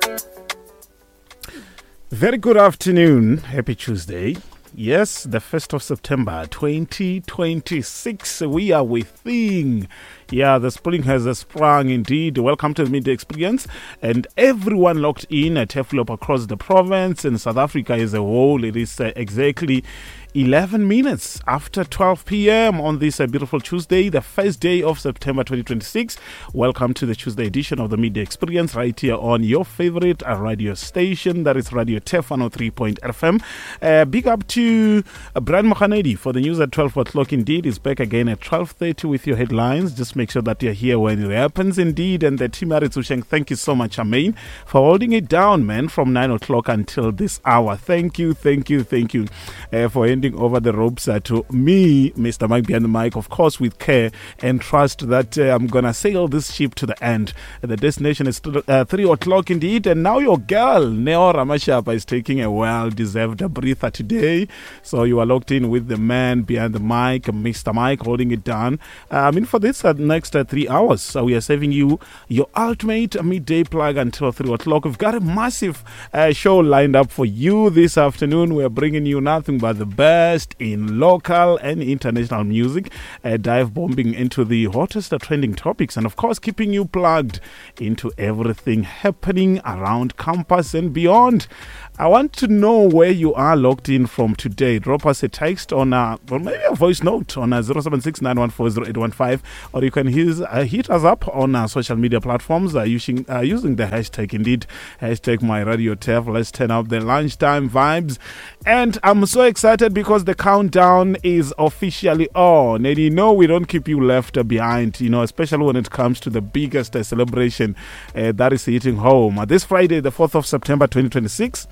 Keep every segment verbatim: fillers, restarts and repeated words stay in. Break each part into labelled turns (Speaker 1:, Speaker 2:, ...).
Speaker 1: Very good afternoon. Happy Tuesday. Yes, the first of September twenty twenty-six. We are within. Yeah, the spring has uh, sprung indeed. Welcome to the Midday Experience. And everyone locked in at Teflop across the province and South Africa as a whole. It is uh, exactly eleven minutes after twelve p.m. on this uh, beautiful Tuesday, the first day of September twenty twenty-six. Welcome to the Tuesday edition of the Midday Experience right here on your favorite uh, radio station, that is Radio Tef one oh three point F M. Uh, big up to uh, Brian Mohanedi for the news at twelve o'clock. Indeed, is back again at twelve thirty with your headlines. Just make sure that you're here when it happens indeed. And the team at Usheng, thank you so much, Amain, for holding it down, man, from nine o'clock until this hour. Thank you, thank you, thank you uh, for handing over the ropes uh, to me, Mister Mike behind the mic, of course, with care and trust that uh, I'm going to sail this ship to the end. The destination is th- uh, three o'clock indeed. And now your girl, Neo Ramashapa, is taking a well-deserved breather today. So you are locked in with the man behind the mic, Mister Mike, holding it down. Uh, I mean, for this uh, next uh, three hours, uh, we are saving you your ultimate midday plug until three o'clock. We've got a massive uh, show lined up for you this afternoon. We're bringing you nothing but the best in local and international music, uh, dive bombing into the hottest uh, trending topics, and of course keeping you plugged into everything happening around campus and beyond. I want to know where you are locked in from today. Drop us a text on, uh, or maybe a voice note on uh, zero seven six nine one four zero eight one five, or you can his, uh, hit us up on uh, social media platforms uh, using uh, using the hashtag, indeed, hashtag my radio Tef. Let's turn up the lunchtime vibes. And I'm so excited because the countdown is officially on. And you know we don't keep you left behind, you know, especially when it comes to the biggest uh, celebration uh, that is hitting home. Uh, this Friday, the fourth of September twenty twenty-six,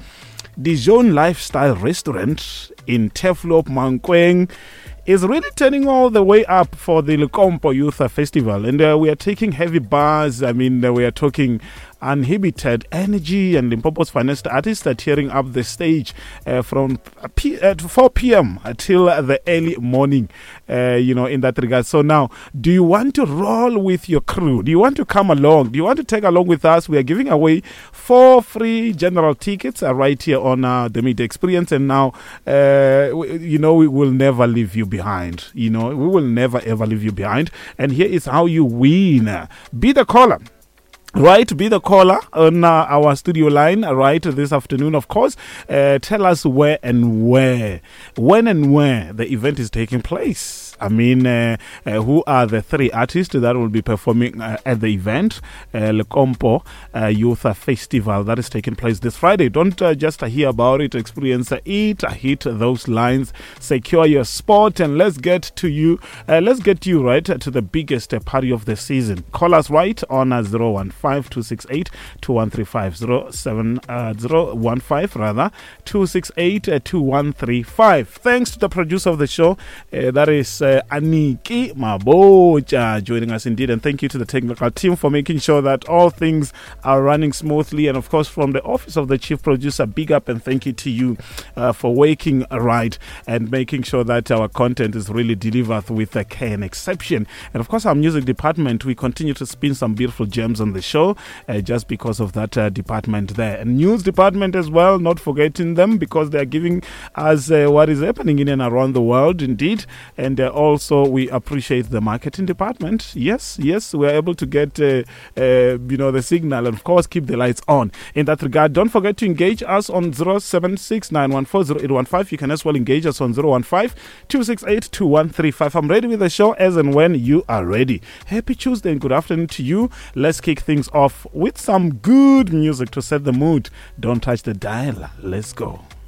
Speaker 1: Dijon Lifestyle Restaurant in Teflop, Mankweng, is really turning all the way up for the Lukompo Youth Festival. And uh, we are taking heavy bars. I mean, uh, we are talking Uninhibited Energy and Limpopo's finest artists are tearing up the stage uh, from P- uh, four p.m. until the early morning, uh, you know, in that regard. So now, do you want to roll with your crew? Do you want to come along? Do you want to take along with us? We are giving away four free general tickets uh, right here on uh, the Midday Experience. And now, uh, we, you know, we will never leave you behind. You know, we will never, ever leave you behind. And here is how you win. Be the caller. Right, be the caller on uh, our studio line right this afternoon, of course. Uh, tell us where and where, when and where the event is taking place. I mean, uh, uh, who are the three artists that will be performing uh, at the event, uh, Lukompo uh, Youth Festival that is taking place this Friday. Don't uh, just uh, hear about it, experience uh, it, uh, hit those lines, secure your spot, and let's get to you. Uh, let's get you right uh, to the biggest uh, party of the season. Call us right on uh, zero one five two six eight two one three five zero seven uh, zero one five rather two six eight uh, two one three five. Thanks to the producer of the show, uh, that is. Uh, Uh, Aniki Mabocha joining us indeed, and thank you to the technical team for making sure that all things are running smoothly. And of course, from the office of the chief producer, big up and thank you to you uh, for waking right and making sure that our content is really delivered with a care and exception. And of course, our music department, we continue to spin some beautiful gems on the show uh, just because of that uh, department there. And news department as well, not forgetting them, because they are giving us uh, what is happening in and around the world indeed. And uh, also, we appreciate the marketing department. Yes, yes, we are able to get, uh, uh, you know, the signal and, of course, keep the lights on. In that regard, don't forget to engage us on zero seven six nine one four zero eight one five. You can as well engage us on zero one five two six eight two one three five. I'm ready with the show as and when you are ready. Happy Tuesday and good afternoon to you. Let's kick things off with some good music to set the mood. Don't touch the dial. Let's go.